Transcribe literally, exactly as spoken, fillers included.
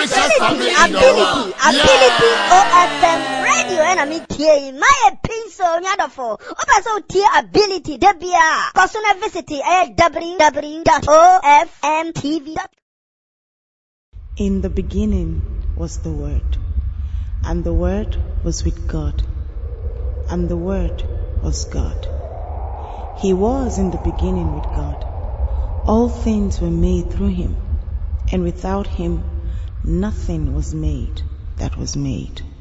ability, ability, ability, O F M radio, and I'm here. My pencil, nyadafo. Opa so tier ability, debia. Kosuna visit at w w w dot o f m t v dot com. In the beginning was the Word, and the Word was with God, and the Word was God. He was in the beginning with God. All things were made through him, and without him nothing was made that was made.